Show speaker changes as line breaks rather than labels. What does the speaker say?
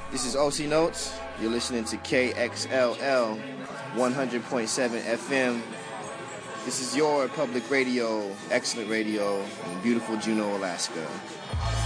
This is OC Notes. You're listening to KXLL 100.7 FM. This is your public radio, excellent radio in beautiful Juneau, Alaska.